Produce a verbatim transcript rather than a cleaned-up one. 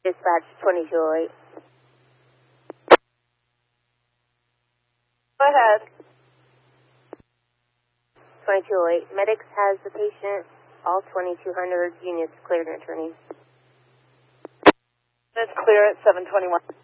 Dispatch twenty-two oh eight. Go ahead. twenty-two oh eight. Medics has the patient. All twenty-two hundred units cleared and attorneys. It's clear at seven twenty-one.